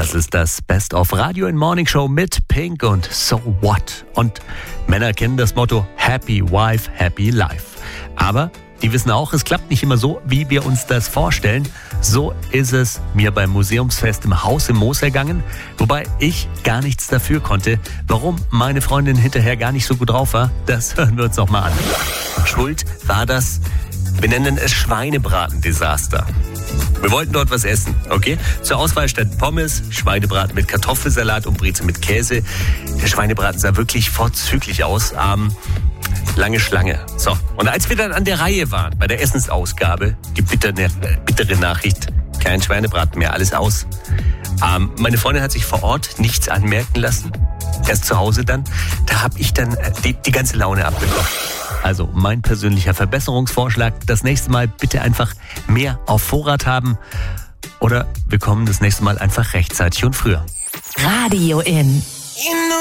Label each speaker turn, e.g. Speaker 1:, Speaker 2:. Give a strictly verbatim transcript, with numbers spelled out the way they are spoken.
Speaker 1: Das ist das Best of Radio in Morning Show mit Pink und So What. Und Männer kennen das Motto Happy Wife, Happy Life. Aber die wissen auch, es klappt nicht immer so, wie wir uns das vorstellen. So ist es mir beim Museumsfest im Haus im Moos ergangen, wobei ich gar nichts dafür konnte. Warum meine Freundin hinterher gar nicht so gut drauf war, das hören wir uns noch mal an. Schuld war das, wir nennen es Schweinebraten-Desaster. Wir wollten dort was essen, okay? Zur Auswahl stand Pommes, Schweinebraten mit Kartoffelsalat und Brezel mit Käse. Der Schweinebraten sah wirklich vorzüglich aus. Ähm, lange Schlange. So, und als wir dann an der Reihe waren, bei der Essensausgabe, die bittere, bittere Nachricht, kein Schweinebraten mehr, alles aus. Ähm, meine Freundin hat sich vor Ort nichts anmerken lassen. Erst zu Hause dann, da habe ich dann die, die ganze Laune abbekommen. Also mein persönlicher Verbesserungsvorschlag, das nächste Mal bitte einfach mehr auf Vorrat haben. Oder wir kommen das nächste Mal einfach rechtzeitig und früher.
Speaker 2: Radio in.